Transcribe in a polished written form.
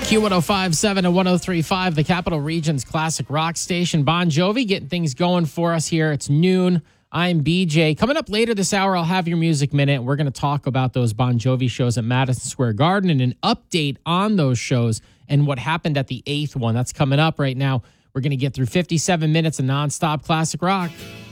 Q1057 and 1035, the Capital Region's classic rock station. Bon Jovi getting things going for us here. It's noon. I'm BJ. Coming up later this hour, I'll have your music minute. We're going to talk about those Bon Jovi shows at Madison Square Garden and an update on those shows and what happened at the 8th one. That's coming up right now. We're going to get through 57 minutes of nonstop classic rock.